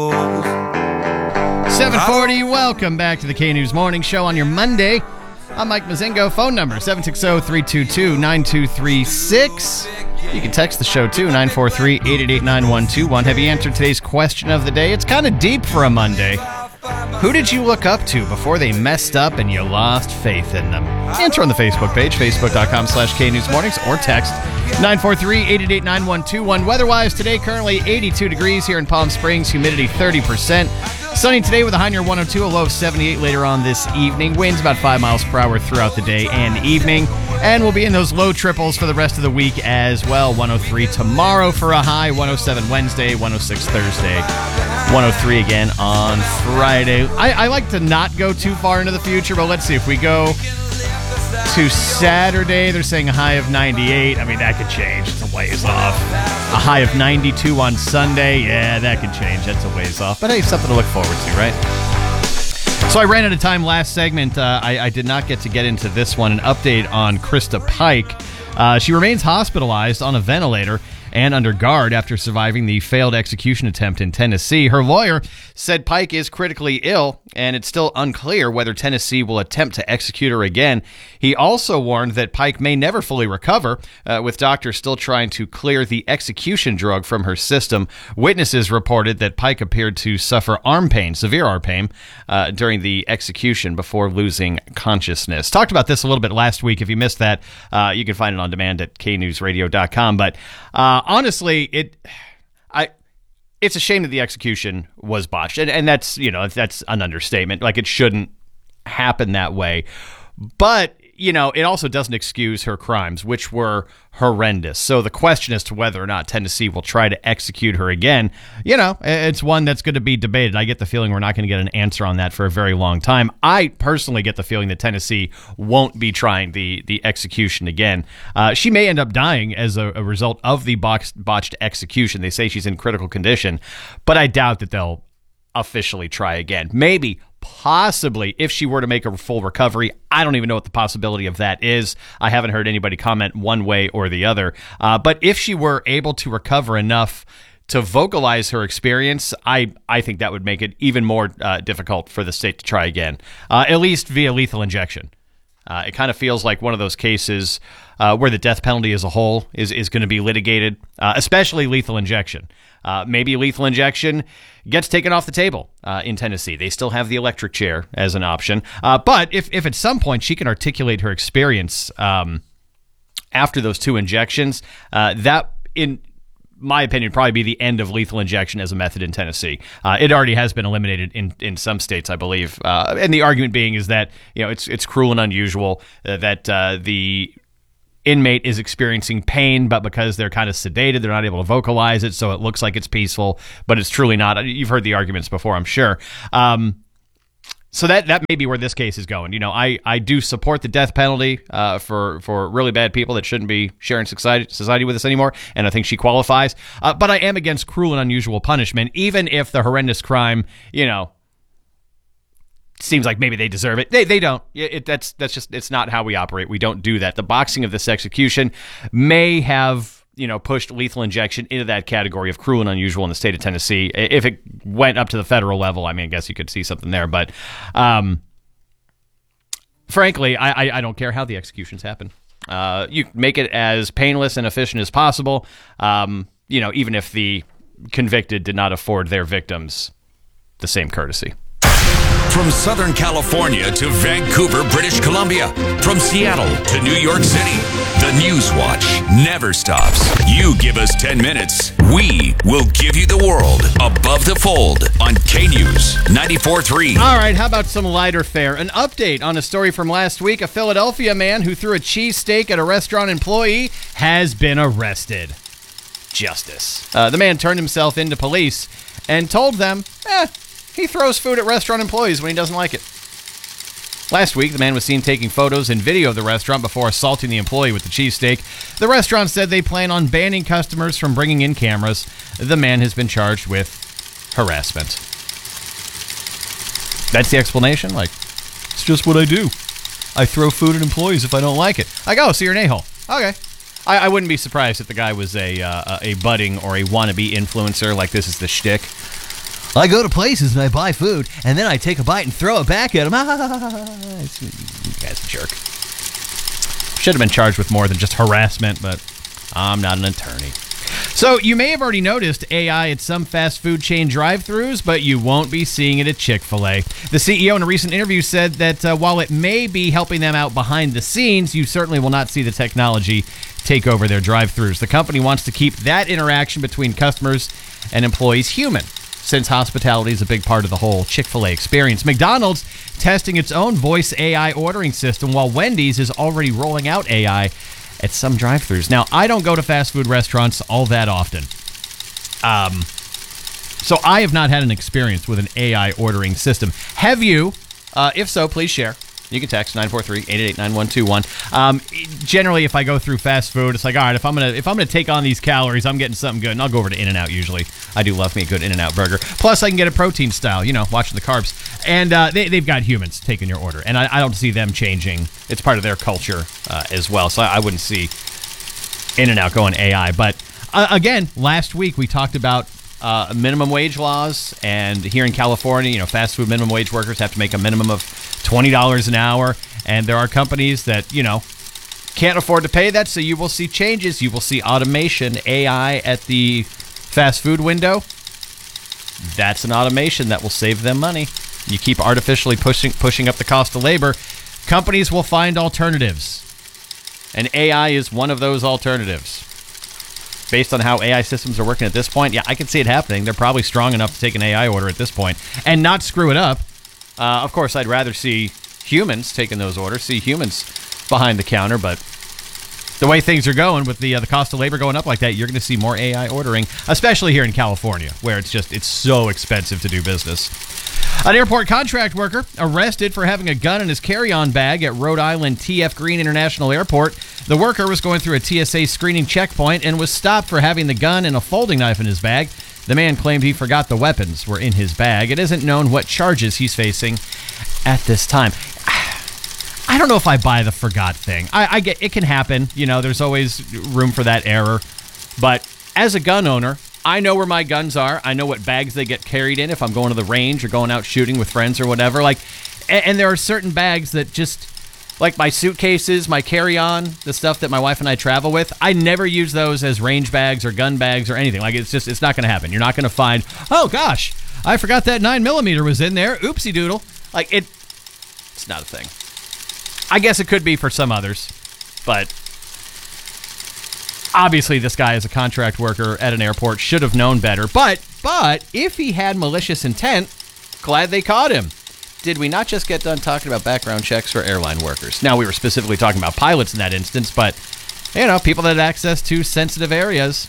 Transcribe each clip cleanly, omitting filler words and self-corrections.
740, welcome back to the K-News Morning Show on your Monday. I'm Mike Mazingo. Phone number 760-322-9236. You can text the show too, 943-888-9121. Have you answered today's question of the day? It's kind of deep for a Monday. Who did you look up to before they messed up and you lost faith in them? Answer on the Facebook page, facebook.com/KNewsMornings, or text 943-888-9121. Weather-wise today, currently 82 degrees here in Palm Springs, humidity 30%. Sunny today with a high near 102, a low of 78 later on this evening. Winds about 5 miles per hour throughout the day and evening. And we'll be in those low triples for the rest of the week as well. 103 tomorrow for a high, 107 Wednesday, 106 Thursday, 103 again on Friday. I like to not go too far into the future, but let's see. If we go to Saturday, they're saying a high of 98. I mean, that could change. It's a ways off. A high of 92 on Sunday. Yeah, that could change. That's a ways off. But hey, something to look forward to, right? So I ran out of time last segment. I did not get to get into this one. An update on Krista Pike. She remains hospitalized on a ventilator and under guard after surviving the failed execution attempt in Tennessee. Her lawyer said Pike is critically ill, and it's still unclear whether Tennessee will attempt to execute her again. He also warned that Pike may never fully recover, with doctors still trying to clear the execution drug from her system. Witnesses reported that Pike appeared to suffer arm pain, severe arm pain, during the execution before losing consciousness. Talked about this a little bit last week. If you missed that, you can find it on demand at knewsradio.com. But honestly, it's a shame that the execution was botched, and that's an understatement. Like, it shouldn't happen that way, but it also doesn't excuse her crimes, which were horrendous. So the question as to whether or not Tennessee will try to execute her again, it's one that's going to be debated. I get the feeling we're not going to get an answer on that for a very long time. I personally get the feeling that Tennessee won't be trying the execution again. She may end up dying as a result of the botched execution. They say she's in critical condition, but I doubt that they'll officially try again. Maybe, possibly, if she were to make a full recovery. I don't even know what the possibility of that is. I haven't heard anybody comment one way or the other. But if she were able to recover enough to vocalize her experience, I think that would make it even more difficult for the state to try again, at least via lethal injection. It kind of feels like one of those cases where the death penalty as a whole is going to be litigated, especially lethal injection. Maybe lethal injection gets taken off the table in Tennessee. They still have the electric chair as an option. But if at some point she can articulate her experience after those two injections, that, in my opinion, probably be the end of lethal injection as a method in Tennessee. It already has been eliminated in some states, I believe. And the argument being is that it's cruel and unusual that the inmate is experiencing pain, but because they're kind of sedated, they're not able to vocalize it, so it looks like it's peaceful, but it's truly not. You've heard the arguments before, I'm sure. So that may be where this case is going. I do support the death penalty for really bad people that shouldn't be sharing society with us anymore, and I think she qualifies. But I am against cruel and unusual punishment, even if the horrendous crime, seems like maybe they deserve it. They don't. That's just, it's not how we operate. We don't do that. The boxing of this execution may have pushed lethal injection into that category of cruel and unusual in the state of Tennessee. If it went up to the federal level, I guess you could see something there. But frankly, I don't care how the executions happen. You make it as painless and efficient as possible. Even if the convicted did not afford their victims the same courtesy. From Southern California to Vancouver, British Columbia. From Seattle to New York City. The News Watch never stops. You give us 10 minutes, we will give you the world. Above the Fold on K-News 94.3. All right, how about some lighter fare? An update on a story from last week. A Philadelphia man who threw a cheesesteak at a restaurant employee has been arrested. Justice. The man turned himself into police and told them, he throws food at restaurant employees when he doesn't like it. Last week, the man was seen taking photos and video of the restaurant before assaulting the employee with the cheesesteak. The restaurant said they plan on banning customers from bringing in cameras. The man has been charged with harassment. That's the explanation? It's just what I do. I throw food at employees if I don't like it. So you're an a-hole. Okay. I wouldn't be surprised if the guy was a budding or a wannabe influencer, like this is the shtick. I go to places and I buy food, and then I take a bite and throw it back at them. You guy's a jerk. Should have been charged with more than just harassment, but I'm not an attorney. So you may have already noticed AI at some fast food chain drive-thrus, but you won't be seeing it at Chick-fil-A. The CEO in a recent interview said that while it may be helping them out behind the scenes, you certainly will not see the technology take over their drive-thrus. The company wants to keep that interaction between customers and employees human, since hospitality is a big part of the whole Chick-fil-A experience. McDonald's testing its own voice AI ordering system, while Wendy's is already rolling out AI at some drive-thrus. Now, I don't go to fast food restaurants all that often. So I have not had an experience with an AI ordering system. Have you? If so, please share. You can text 943-888-9121. Generally, if I go through fast food, it's like, all right, if I'm gonna take on these calories, I'm getting something good, and I'll go over to In-N-Out usually. I do love me a good In-N-Out burger. Plus, I can get a protein style, watching the carbs. And they've got humans taking your order, and I don't see them changing. It's part of their culture as well, so I wouldn't see In-N-Out going AI. But again, last week we talked about minimum wage laws, and here in California, fast food minimum wage workers have to make a minimum of $20 an hour, and there are companies that, can't afford to pay that, so you will see changes. You will see automation, AI at the fast food window. That's an automation that will save them money. You keep artificially pushing up the cost of labor, companies will find alternatives, and AI is one of those alternatives. Based on how AI systems are working at this point, yeah, I can see it happening. They're probably strong enough to take an AI order at this point and not screw it up. Of course, I'd rather see humans taking those orders, see humans behind the counter, but the way things are going with the cost of labor going up like that, you're going to see more AI ordering, especially here in California, where it's so expensive to do business. An airport contract worker arrested for having a gun in his carry-on bag at Rhode Island T.F. Green International Airport. The worker was going through a TSA screening checkpoint and was stopped for having the gun and a folding knife in his bag. The man claimed he forgot the weapons were in his bag. It isn't known what charges he's facing at this time. I don't know if I buy the forgot thing. I get it can happen. There's always room for that error. But as a gun owner, I know where my guns are. I know what bags they get carried in if I'm going to the range or going out shooting with friends or whatever. And there are certain bags that just, like my suitcases, my carry-on, the stuff that my wife and I travel with, I never use those as range bags or gun bags or anything. It's not going to happen. You're not going to find, oh gosh, I forgot that 9mm was in there. Oopsie doodle. It's not a thing. I guess it could be for some others, but obviously this guy is a contract worker at an airport, should have known better. But if he had malicious intent, glad they caught him. Did we not just get done talking about background checks for airline workers? Now, we were specifically talking about pilots in that instance, but, people that have access to sensitive areas.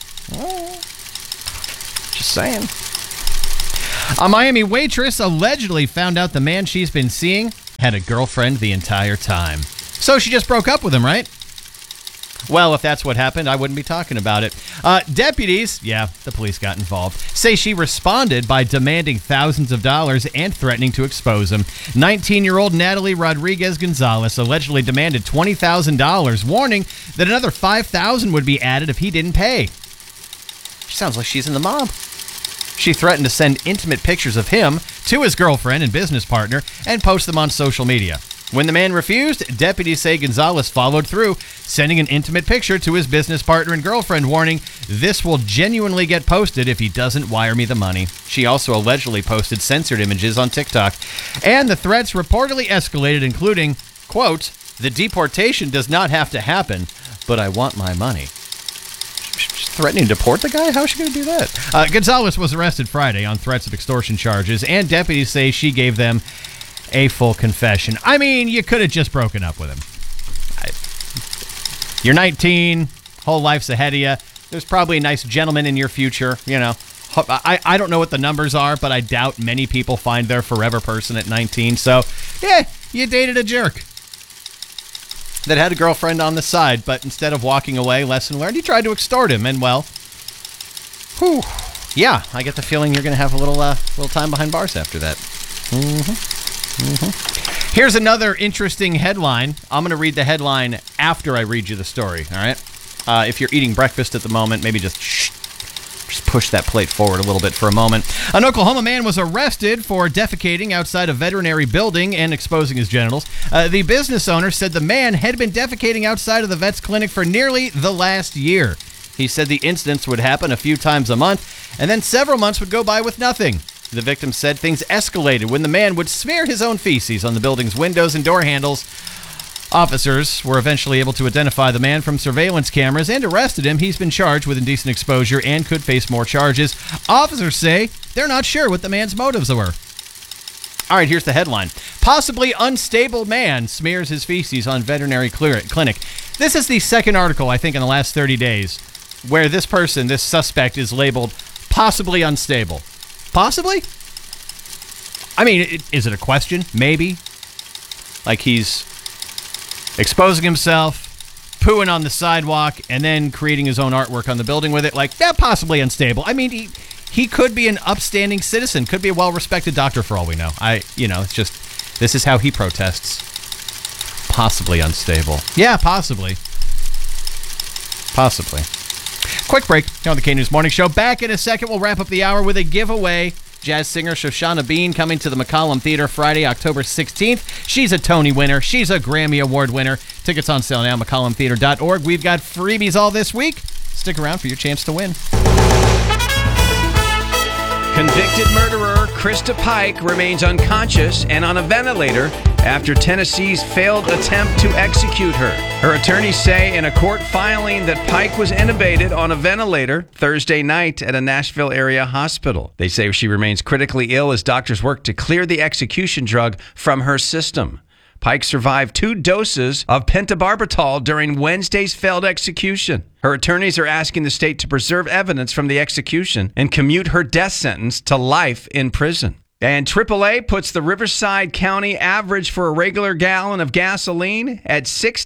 Just saying. A Miami waitress allegedly found out the man she's been seeing had a girlfriend the entire time. So she just broke up with him, right? Well, if that's what happened, I wouldn't be talking about it. Deputies, the police got involved, say she responded by demanding thousands of dollars and threatening to expose him. 19-year-old Natalie Rodriguez Gonzalez allegedly demanded $20,000, warning that another $5,000 would be added if he didn't pay. She sounds like she's in the mob. She threatened to send intimate pictures of him to his girlfriend and business partner and post them on social media. When the man refused, deputies say Gonzalez followed through, sending an intimate picture to his business partner and girlfriend, warning, "This will genuinely get posted if he doesn't wire me the money." She also allegedly posted censored images on TikTok. And the threats reportedly escalated, including, quote, "The deportation does not have to happen, but I want my money." She's threatening to deport the guy? How is she going to do that? Gonzalez was arrested Friday on threats of extortion charges, and deputies say she gave them a full confession. I mean, you could have just broken up with him. You're 19, whole life's ahead of you. There's probably a nice gentleman in your future, I don't know what the numbers are, but I doubt many people find their forever person at 19. So, you dated a jerk that had a girlfriend on the side, but instead of walking away, lesson learned, you tried to extort him, and I get the feeling you're going to have a little time behind bars after that. Here's another interesting headline. I'm going to read the headline after I read you the story, all right? If you're eating breakfast at the moment, maybe just Just push that plate forward a little bit for a moment. An Oklahoma man was arrested for defecating outside a veterinary building and exposing his genitals. The business owner said the man had been defecating outside of the vet's clinic for nearly the last year. He said the incidents would happen a few times a month, and then several months would go by with nothing. The victim said things escalated when the man would smear his own feces on the building's windows and door handles. Officers were eventually able to identify the man from surveillance cameras and arrested him. He's been charged with indecent exposure and could face more charges. Officers say they're not sure what the man's motives were. All right, here's the headline. Possibly unstable man smears his feces on veterinary clinic. This is the second article, I think, in the last 30 days where this suspect, is labeled possibly unstable. Possibly? I mean, is it a question? Maybe. Like he's exposing himself, pooing on the sidewalk, and then creating his own artwork on the building with it. Like, that possibly unstable. I mean, he could be an upstanding citizen, could be a well-respected doctor for all we know. It's just, this is how he protests. Possibly unstable. Yeah, possibly. Possibly. Quick break here on the K News Morning Show. Back in a second, we'll wrap up the hour with a giveaway. Jazz singer Shoshana Bean coming to the McCollum Theater Friday, October 16th. She's a Tony winner. She's a Grammy Award winner. Tickets on sale now, McCollumtheater.org. We've got freebies all this week. Stick around for your chance to win. Convicted murderer Krista Pike remains unconscious and on a ventilator after Tennessee's failed attempt to execute her. Her attorneys say in a court filing that Pike was intubated on a ventilator Thursday night at a Nashville area hospital. They say she remains critically ill as doctors work to clear the execution drug from her system. Pike survived 2 doses of pentobarbital during Wednesday's failed execution. Her attorneys are asking the state to preserve evidence from the execution and commute her death sentence to life in prison. And AAA puts the Riverside County average for a regular gallon of gasoline at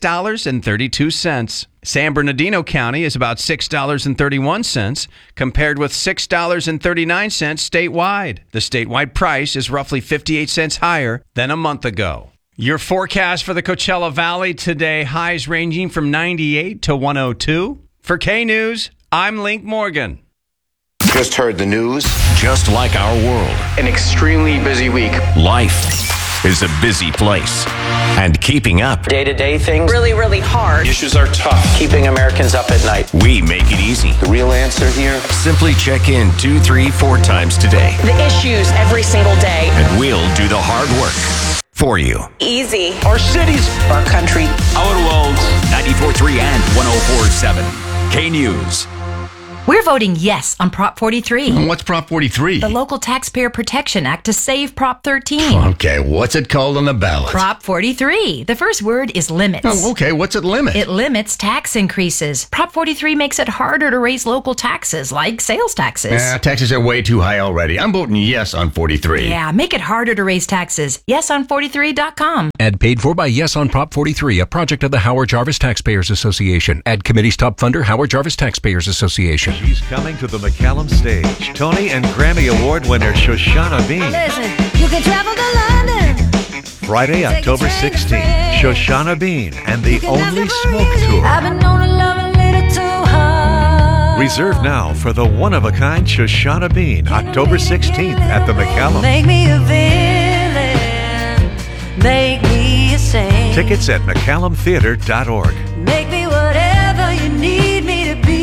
$6.32. San Bernardino County is about $6.31, compared with $6.39 statewide. The statewide price is roughly 58 cents higher than a month ago. Your forecast for the Coachella Valley today, highs ranging from 98 to 102. For K-News, I'm Link Morgan. Just heard the news. Just like our world, An extremely busy week. life is a busy place. And keeping up, Day-to-day things, really, really hard. Issues are tough. keeping Americans up at night. we make it easy. The real answer here? Simply check in 2, 3, 4 times today, The issues every single day. and we'll do the hard work for you. Easy. Our cities, Our country. our world. 94.3 and 104.7. K-News. We're voting yes on Prop 43, What's Prop 43? the Local Taxpayer Protection Act to save Prop 13. Okay, what's it called on the ballot? Prop 43. The first word is limits. Oh, okay, what's it limit? It limits tax increases. Prop 43 makes it harder to raise local taxes, like sales taxes. Taxes are way too high already. I'm voting yes on 43. Yeah, make it harder to raise taxes. YesOn43.com. Ad paid for by Yes on Prop 43, a project of the Howard Jarvis Taxpayers Association. Ad committee's top funder, Howard Jarvis Taxpayers Association. She's coming to the McCallum stage. Tony and Grammy Award winner Shoshana Bean. Listen, you can travel to London. Friday, October 16th. Shoshana Bean and the Only Smoke Tour. I've been known to love a little too hard. Reserve now for the one-of-a-kind Shoshana Bean, October 16th at the McCallum. Make me a villain. Make me a saint. Tickets at McCallumtheater.org. Make me whatever you need me to be.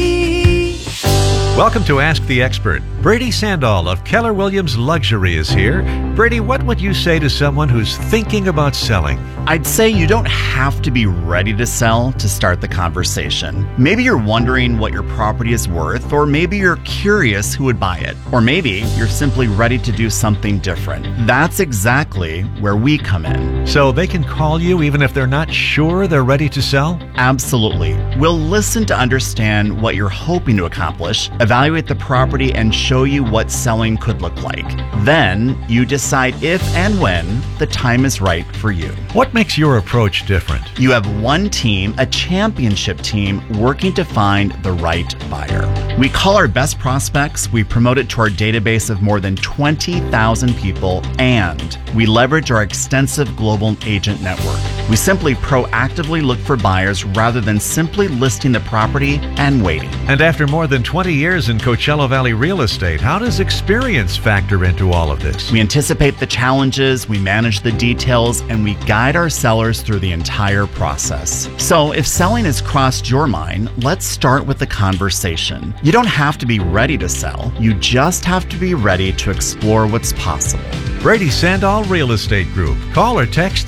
Welcome to Ask the Expert. Brady Sandall of Keller Williams Luxury is here. Brady, what would you say to someone who's thinking about selling? I'd say you don't have to be ready to sell to start the conversation. Maybe you're wondering what your property is worth, or maybe you're curious who would buy it, or maybe you're simply ready to do something different. That's exactly where we come in. So they can call you even if they're not sure they're ready to sell? Absolutely. We'll listen to understand what you're hoping to accomplish, evaluate the property, and show you what selling could look like. Then you decide if and when the time is right for you. What makes your approach different? You have one team, a championship team, working to find the right buyer. We call our best prospects, we promote it to our database of more than 20,000 people, and we leverage our extensive global agent network. We simply proactively look for buyers rather than simply listing the property and waiting. And after more than 20 years in Coachella Valley real estate, how does experience factor into all of this? We anticipate the challenges, we manage the details, and we guide our sellers through the entire process. So if selling has crossed your mind, let's start with the conversation. You don't have to be ready to sell. You just have to be ready to explore what's possible. Brady Sandall Real Estate Group. Call or text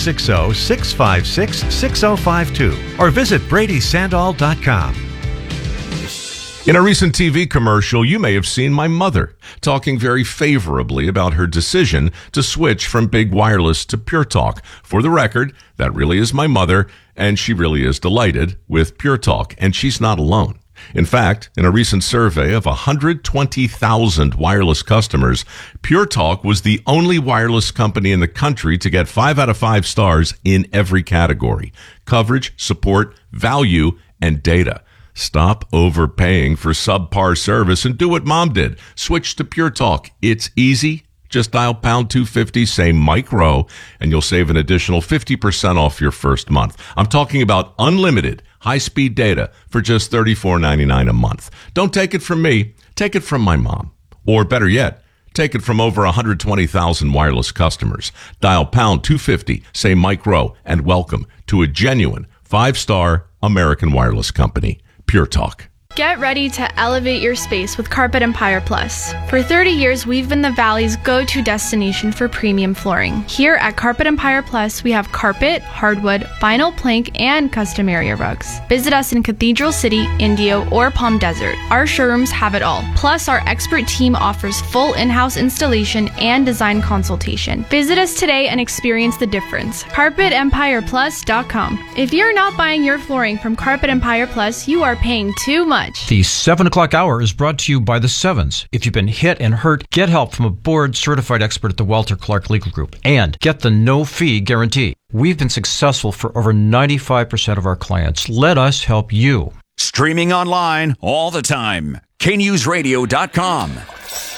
760-656-6052 or visit BradySandall.com. In a recent TV commercial, you may have seen my mother talking very favorably about her decision to switch from big wireless to Pure Talk. For the record, that really is my mother, and she really is delighted with Pure Talk, and she's not alone. In fact, in a recent survey of 120,000 wireless customers, Pure Talk was the only wireless company in the country to get 5 out of 5 stars in every category: coverage, support, value, and data. Stop overpaying for subpar service and do what Mom did. Switch to Pure Talk. It's easy. Just dial pound 250, say Mike Rowe, and you'll save an additional 50% off your first month. I'm talking about unlimited high-speed data for just $34.99 a month. Don't take it from me. Take it from my mom. Or better yet, take it from over 120,000 wireless customers. Dial pound 250, say Mike Rowe, and welcome to a genuine 5-star American wireless company, Pure Talk. Get ready to elevate your space with Carpet Empire Plus. For 30 years, we've been the Valley's go-to destination for premium flooring. Here at Carpet Empire Plus, we have carpet, hardwood, vinyl plank, and custom area rugs. Visit us in Cathedral City, Indio, or Palm Desert. Our showrooms have it all. Plus, our expert team offers full in-house installation and design consultation. Visit us today and experience the difference. CarpetEmpirePlus.com. If you're not buying your flooring from Carpet Empire Plus, you are paying too much. The 7 o'clock hour is brought to you by the Sevens. If you've been hit and hurt, get help from a board-certified expert at the Walter Clark Legal Group and get the no-fee guarantee. We've been successful for over 95% of our clients. Let us help you. Streaming online all the time. KNewsRadio.com.